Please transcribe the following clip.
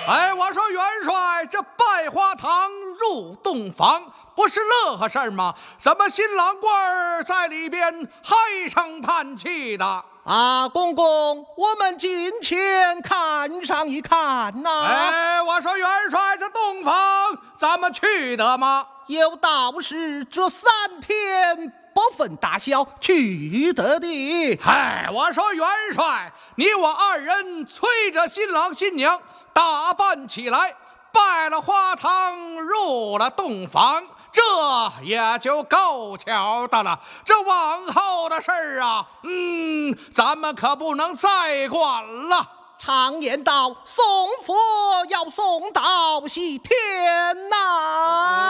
哎，我说元帅，这拜花堂入洞房不是乐呵事儿吗？怎么新郎官儿在里边唉声叹气的？ 啊，公公，我们近前看上一看呐。 哎，我说元帅，这洞房咱们去得吗？ 有道是这3天不分大小，去得的。 哎，我说元帅，你我2人催着新郎新娘打扮起来，拜了花堂，入了洞房，这也就够巧的了。这往后的事儿啊，咱们可不能再管了。 常言道，送佛要送到西天呐。